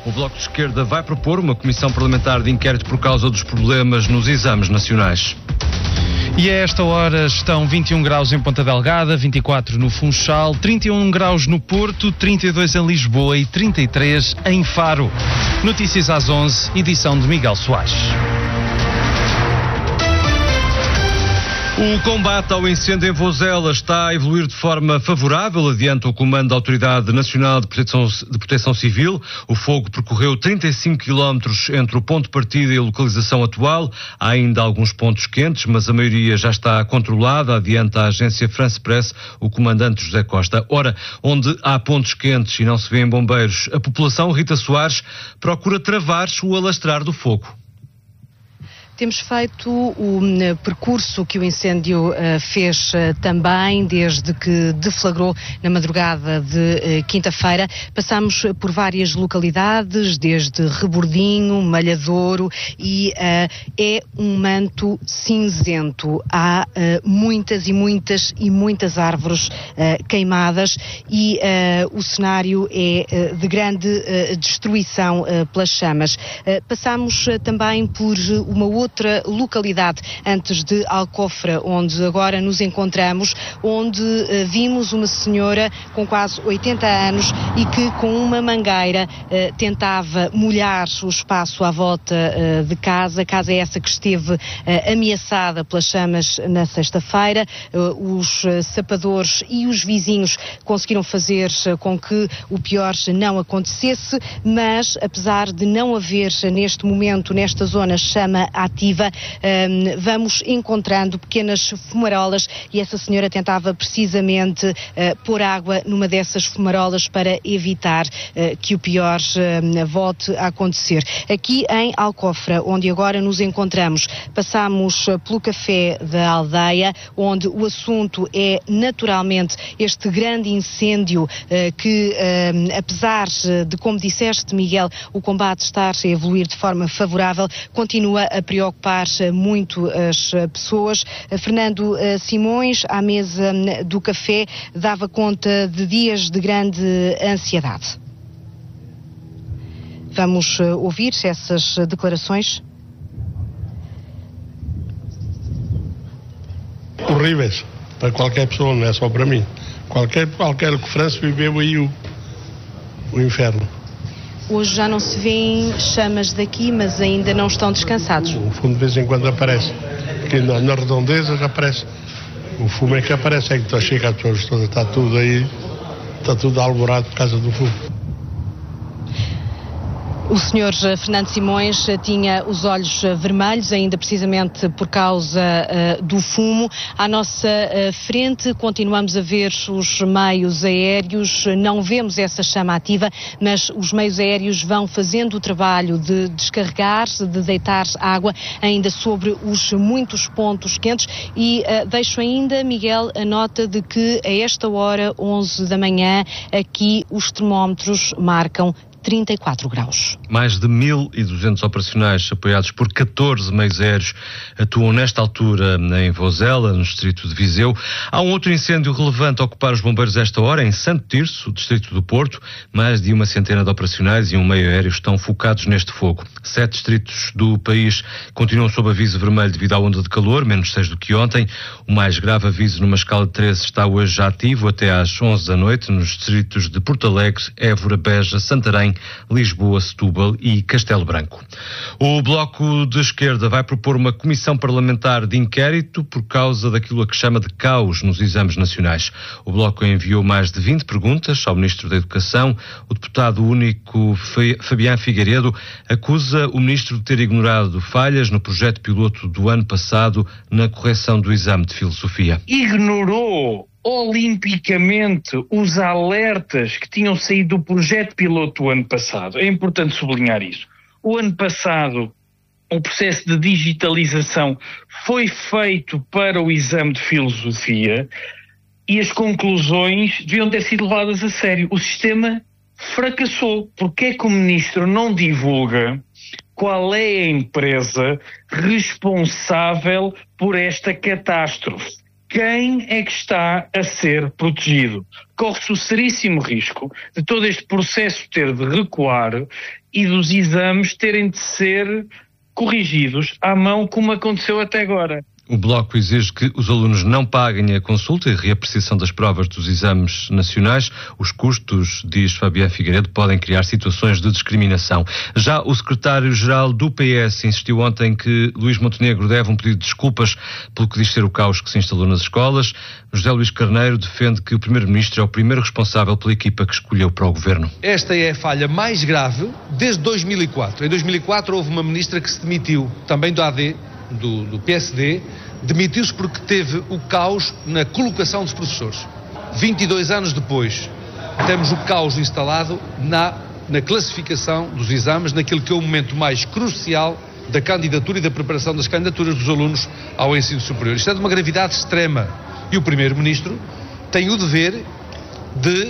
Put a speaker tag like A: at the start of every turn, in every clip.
A: O Bloco de Esquerda vai propor uma comissão parlamentar de inquérito por causa dos problemas nos exames nacionais.
B: E a esta hora estão 21 graus em Ponta Delgada, 24 no Funchal, 31 graus no Porto, 32 em Lisboa e 33 em Faro. Notícias às 11, edição de Miguel Soares.
A: O combate ao incêndio em Vozela está a evoluir de forma favorável, adianta o Comando da Autoridade Nacional de Proteção Civil. O fogo percorreu 35 quilómetros entre o ponto de partida e a localização atual. Há ainda alguns pontos quentes, mas a maioria já está controlada, adianta a agência France Press, o comandante José Costa. Ora, onde há pontos quentes e não se vêem bombeiros, a população, Rita Soares, procura travar o alastrar do fogo.
C: Temos feito o percurso que o incêndio fez também, desde que deflagrou na madrugada de quinta-feira. Passámos por várias localidades, desde Rebordinho, Malhadouro, e é um manto cinzento. Há muitas árvores queimadas e o cenário é de grande destruição pelas chamas. Passámos também por uma outra localidade antes de Alcofra, onde agora nos encontramos, onde vimos uma senhora com quase 80 anos e que com uma mangueira tentava molhar o espaço à volta de casa. Casa essa que esteve ameaçada pelas chamas na sexta-feira. Os sapadores e os vizinhos conseguiram fazer com que o pior não acontecesse, mas apesar de não haver neste momento, nesta zona, chama ativa, vamos encontrando pequenas fumarolas e essa senhora tentava precisamente pôr água numa dessas fumarolas para evitar que o pior volte a acontecer. Aqui em Alcofra, onde agora nos encontramos, passamos pelo café da aldeia, onde o assunto é naturalmente este grande incêndio que, apesar de, como disseste, Miguel, o combate estar a evoluir de forma favorável, continua a preocupar muito as pessoas. Fernando Simões, à mesa do café, dava conta de dias de grande ansiedade. Vamos ouvir essas declarações.
D: Horríveis para qualquer pessoa, não é só para mim. Qualquer que França viveu aí o inferno.
C: Hoje já não se vêem chamas daqui, mas ainda não estão descansados.
D: O fumo de vez em quando aparece. Aqui na redondeza já aparece. O fumo é que aparece, é que chega as pessoas todas, está tudo aí, está tudo alvorado por causa do fumo.
C: O senhor Fernando Simões tinha os olhos vermelhos, ainda precisamente por causa do fumo. À nossa frente continuamos a ver os meios aéreos, não vemos essa chama ativa, mas os meios aéreos vão fazendo o trabalho de descarregar, de deitar água ainda sobre os muitos pontos quentes e deixo ainda, Miguel, a nota de que a esta hora, 11 da manhã, aqui os termómetros marcam 34 graus.
A: Mais de 1.200 operacionais apoiados por 14 meios aéreos atuam nesta altura em Vozela, no distrito de Viseu. Há um outro incêndio relevante a ocupar os bombeiros esta hora, em Santo Tirso, distrito do Porto. Mais de uma centena de operacionais e um meio aéreo estão focados neste fogo. 7 distritos do país continuam sob aviso vermelho devido à onda de calor, menos 6 do que ontem. O mais grave aviso, numa escala de 13, está hoje já ativo até às 11 da noite, nos distritos de Porto Alegre, Évora, Beja, Santarém, Lisboa, Setúbal e Castelo Branco. O Bloco de Esquerda vai propor uma comissão parlamentar de inquérito por causa daquilo a que chama de caos nos exames nacionais. O Bloco enviou mais de 20 perguntas ao Ministro da Educação. O deputado único Fabián Figueiredo acusa o Ministro de ter ignorado falhas no projeto piloto do ano passado na correção do exame de Filosofia.
E: Ignorou olimpicamente os alertas que tinham saído do projeto piloto do ano passado. É importante sublinhar isso. O ano passado, o processo de digitalização foi feito para o exame de Filosofia e as conclusões deviam ter sido levadas a sério. O sistema fracassou. Porque é que o Ministro não divulga qual é a empresa responsável por esta catástrofe? quem é que está a ser protegido? Corre-se o seríssimo risco de todo este processo ter de recuar e dos exames terem de ser corrigidos à mão, como aconteceu até agora.
A: O Bloco exige que os alunos não paguem a consulta e reapreciação das provas dos exames nacionais. Os custos, diz Fabiano Figueiredo, podem criar situações de discriminação. Já o secretário-geral do PS insistiu ontem que Luís Montenegro deve um pedido de desculpas pelo que diz ser o caos que se instalou nas escolas. José Luís Carneiro defende que o primeiro-ministro é o primeiro responsável pela equipa que escolheu para o governo.
F: Esta é a falha mais grave desde 2004. Em 2004 houve uma ministra que se demitiu, também do AD, do PSD, demitiu-se porque teve o caos na colocação dos professores. 22 anos depois, temos o caos instalado na classificação dos exames, naquele que é o momento mais crucial da candidatura e da preparação das candidaturas dos alunos ao ensino superior. Isto é de uma gravidade extrema e o Primeiro-Ministro tem o dever de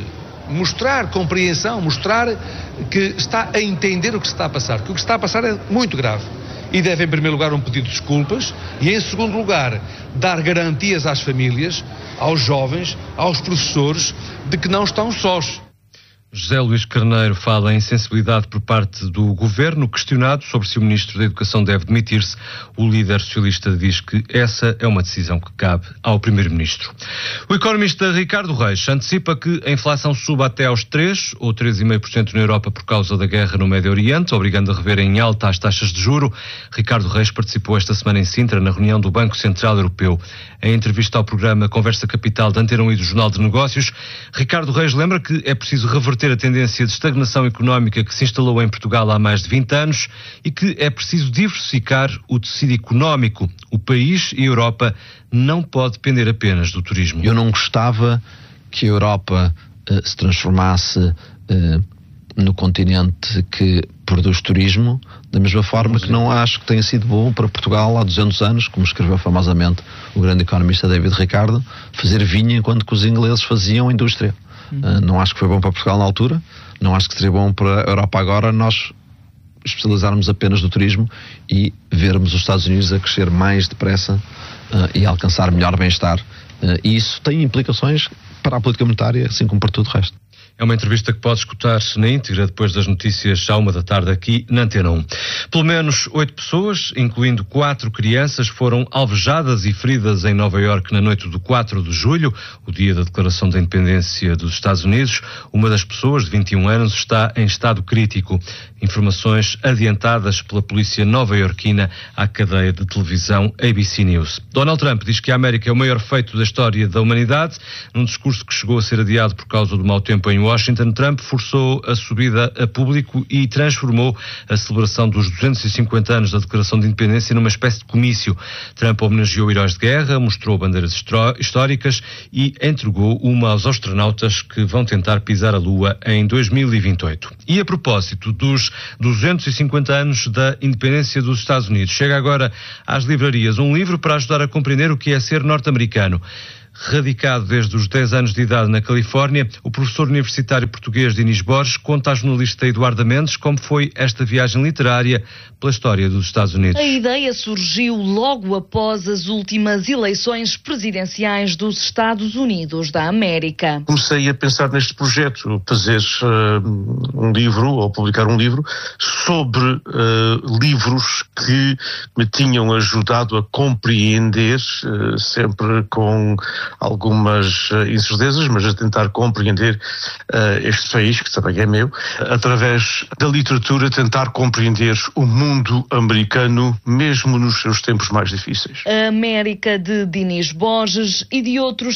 F: mostrar compreensão, mostrar que está a entender o que se está a passar, que o que se está a passar é muito grave. E deve, em primeiro lugar, um pedido de desculpas e, em segundo lugar, dar garantias às famílias, aos jovens, aos professores, de que não estão sós.
A: José Luís Carneiro fala em sensibilidade por parte do governo. Questionado sobre se o Ministro da Educação deve demitir-se, o líder socialista diz que essa é uma decisão que cabe ao Primeiro-Ministro. O economista Ricardo Reis antecipa que a inflação suba até aos 3% ou 3,5% na Europa por causa da guerra no Médio Oriente, obrigando a rever em alta as taxas de juro. Ricardo Reis participou esta semana em Sintra, na reunião do Banco Central Europeu. Em entrevista ao programa Conversa Capital de Antena 1 e do Jornal de Negócios, Ricardo Reis lembra que é preciso reverter a tendência de estagnação económica que se instalou em Portugal há mais de 20 anos e que é preciso diversificar o tecido económico. O país e a Europa não pode depender apenas do turismo.
G: Eu não gostava que a Europa se transformasse no continente que produz turismo, da mesma forma que não acho que tenha sido bom para Portugal há 200 anos, como escreveu famosamente o grande economista David Ricardo, fazer vinho enquanto que os ingleses faziam indústria. Não acho que foi bom para Portugal na altura, não acho que seria bom para a Europa agora nós especializarmos apenas no turismo e vermos os Estados Unidos a crescer mais depressa e alcançar melhor bem-estar. E isso tem implicações para a política monetária, assim como para tudo o resto.
A: É uma entrevista que pode escutar na íntegra depois das notícias à 1h aqui na Antena 1. Pelo menos 8 pessoas, incluindo 4 crianças, foram alvejadas e feridas em Nova Iorque na noite do 4 de julho, o dia da declaração da independência dos Estados Unidos. Uma das pessoas, de 21 anos, está em estado crítico. Informações adiantadas pela polícia nova-iorquina à cadeia de televisão ABC News. Donald Trump diz que a América é o maior feito da história da humanidade. Num discurso que chegou a ser adiado por causa do mau tempo em Washington, Trump forçou a subida a público e transformou a celebração dos 250 anos da Declaração de Independência numa espécie de comício. Trump homenageou heróis de guerra, mostrou bandeiras históricas e entregou uma aos astronautas que vão tentar pisar a Lua em 2028. E a propósito dos 250 anos da independência dos Estados Unidos, chega agora às livrarias um livro para ajudar a compreender o que é ser norte-americano. Radicado desde os 10 anos de idade na Califórnia, o professor universitário português Dinis Borges conta à jornalista Eduarda Mendes como foi esta viagem literária pela história dos Estados Unidos.
H: A ideia surgiu logo após as últimas eleições presidenciais dos Estados Unidos da América.
I: Comecei a pensar neste projeto, fazer um livro, ou publicar um livro, sobre livros que me tinham ajudado a compreender, sempre com algumas incertezas, mas a tentar compreender este país, que também é meu, através da literatura, tentar compreender o mundo americano, mesmo nos seus tempos mais difíceis.
H: A América de Dinis Borges e de outros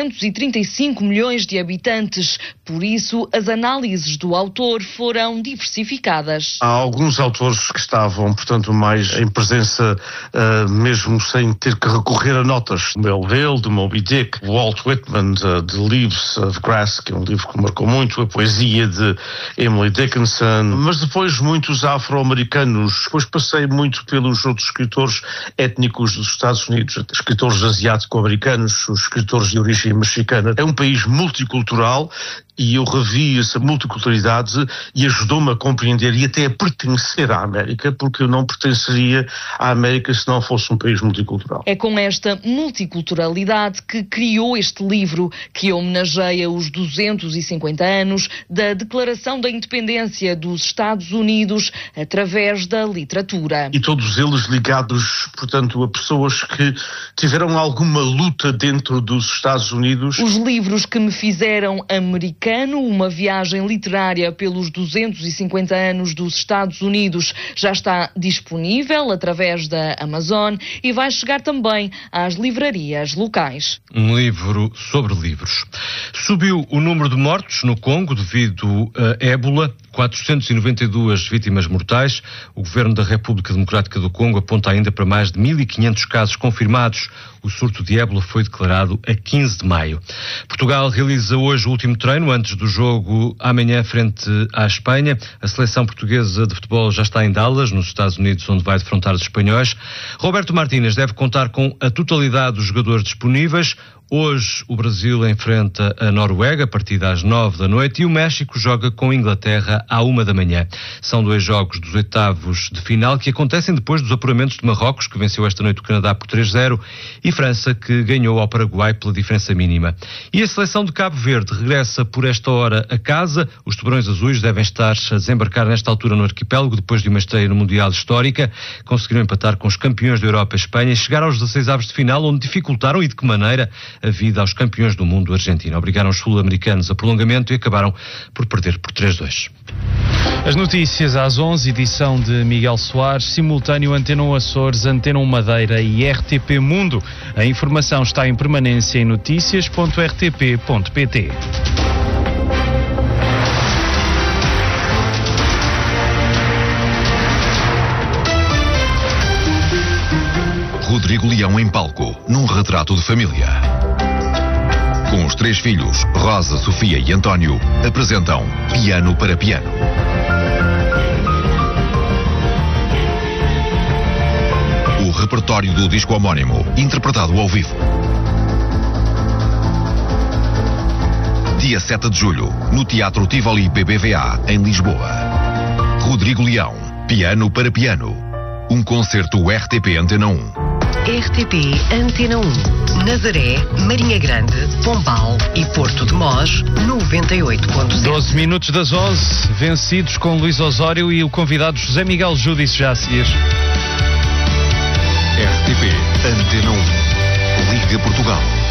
H: 335 milhões de habitantes. Por isso, as análises do autor foram diversificadas.
I: Há alguns autores que estavam, portanto, mais em presença, mesmo sem ter que recorrer a notas. Melville, de Moby Dick, Walt Whitman, de Leaves of Grass, que é um livro que marcou muito, a poesia de Emily Dickinson, mas depois muitos afro-americanos. Depois passei muito pelos outros escritores étnicos dos Estados Unidos, escritores asiático-americanos, os escritores de origem mexicana. É um país multicultural e eu revi essa multiculturalidade e ajudou-me a compreender e até a pertencer à América, porque eu não pertenceria à América se não fosse um país multicultural.
H: É com esta multiculturalidade que criou este livro, que homenageia os 250 anos da Declaração da Independência dos Estados Unidos através da literatura.
I: E todos eles ligados, portanto, a pessoas que tiveram alguma luta dentro dos Estados Unidos.
H: Os livros que me fizeram americano, uma viagem literária pelos 250 anos dos Estados Unidos, já está disponível através da Amazon e vai chegar também às livrarias locais.
A: Um livro sobre livros. Subiu o número de mortos no Congo devido a ébola, 492 vítimas mortais. O Governo da República Democrática do Congo aponta ainda para mais de 1.500 casos confirmados. O surto de ébola foi declarado a 15 de maio. Portugal realiza hoje o último treino antes do jogo amanhã frente à Espanha. A seleção portuguesa de futebol já está em Dallas, nos Estados Unidos, onde vai defrontar os espanhóis. Roberto Martínez deve contar com a totalidade dos jogadores disponíveis. Hoje o Brasil enfrenta a Noruega, a partir das 9 da noite, e o México joga com a Inglaterra à 1 da manhã. São 2 jogos dos oitavos de final que acontecem depois dos apuramentos de Marrocos, que venceu esta noite o Canadá por 3-0, e França, que ganhou ao Paraguai pela diferença mínima. E a seleção de Cabo Verde regressa por esta hora a casa. Os Tubarões Azuis devem estar a desembarcar nesta altura no arquipélago, depois de uma estreia no Mundial histórica. Conseguiram empatar com os campeões da Europa e Espanha e chegar aos 16avos de final, onde dificultaram, e de que maneira, a vida aos campeões do mundo Argentina. Obrigaram os sul-americanos a prolongamento e acabaram por perder por 3-2.
B: As notícias às 11, edição de Miguel Soares, simultâneo Antena 1 Açores, Antena 1 Madeira e RTP Mundo. A informação está em permanência em noticias.rtp.pt.
J: Rodrigo Leão em palco, num retrato de família. Com os 3 filhos, Rosa, Sofia e António, apresentam Piano para Piano. O repertório do disco homónimo, interpretado ao vivo. Dia 7 de julho, no Teatro Tivoli BBVA, em Lisboa. Rodrigo Leão, Piano para Piano. Um concerto RTP Antena 1.
K: RTP Antena 1, Nazaré, Marinha Grande, Pombal e Porto de Mós, 98.0.
B: 12 minutos das 11, vencidos com Luís Osório e o convidado José Miguel Júdice já a seguir.
J: RTP Antena 1, Liga Portugal.